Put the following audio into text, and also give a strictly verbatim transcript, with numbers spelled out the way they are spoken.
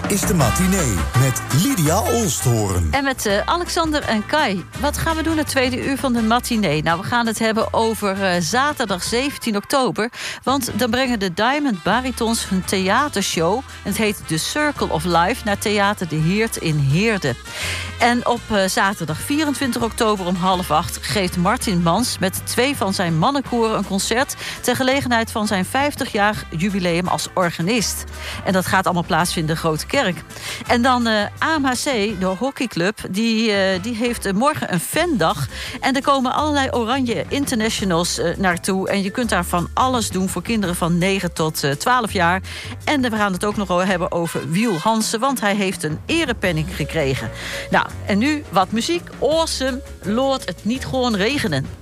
is de matinee met Lydia Oosthoorn. En met uh, Alexander en Kai. Wat gaan we doen het tweede uur van de matinee? Nou, we gaan het hebben over uh, zaterdag zeventien oktober. Want dan brengen de Diamond Baritons hun theatershow. Het heet The Circle of Life naar Theater de Heert in Heerde. En op uh, zaterdag vierentwintig oktober om half acht geeft Martin Mans met twee van zijn mannenkoren een concert ter gelegenheid van zijn vijftig-jarig jubileum als organist. En dat gaat allemaal plaatsvinden in de Grote Kerk. En dan uh, A M H C, de hockeyclub, die, uh, die heeft uh, morgen een fandag. En er komen allerlei oranje internationals uh, naartoe. En je kunt daar van alles doen voor kinderen van negen tot twaalf jaar. En we gaan het ook nog hebben over Wiel Hansen, want hij heeft een erepenning gekregen. Nou, en nu wat muziek. Awesome, Lord het niet gewoon regenen.